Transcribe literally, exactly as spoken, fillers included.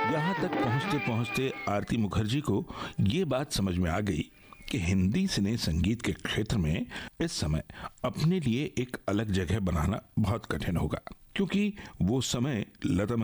यहाँ तक पहुँचते पहुँचते आरती मुखर्जी को ये बात समझ में आ गई कि हिंदी सिने संगीत के क्षेत्र में इस समय अपने लिए एक अलग जगह बनाना बहुत कठिन होगा, क्योंकि वो समय लता